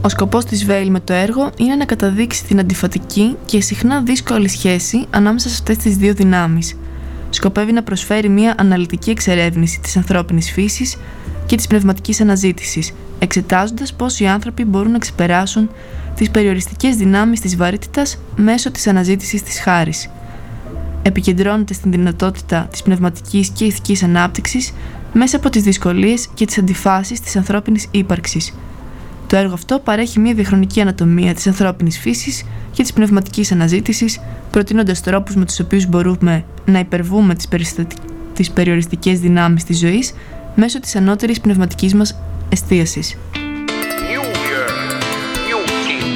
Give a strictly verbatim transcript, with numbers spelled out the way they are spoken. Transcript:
Ο σκοπός της Βέιλ με το έργο είναι να καταδείξει την αντιφατική και συχνά δύσκολη σχέση ανάμεσα σε αυτές τις δύο δυνάμεις. Σκοπεύει να προσφέρει μια αναλυτική εξερεύνηση της ανθρώπινης φύσης και της πνευματικής αναζήτησης, εξετάζοντας πώς οι άνθρωποι μπορούν να ξεπεράσουν τις περιοριστικές δυνάμεις της βαρύτητας μέσω της αναζήτησης της χάρης. Επικεντρώνεται στην δυνατότητα της πνευματικής και ηθικής ανάπτυξης μέσα από τις δυσκολίες και τις αντιφάσεις της ανθρώπινης ύπαρξης. Το έργο αυτό παρέχει μια διαχρονική ανατομία της ανθρώπινης φύσης και της πνευματικής αναζήτησης, προτείνοντας τρόπους με τους οποίους μπορούμε να υπερβούμε τις, περιστατι... τις περιοριστικές δυνάμεις της ζωής μέσω της ανώτερης πνευματικής μας εστίασης.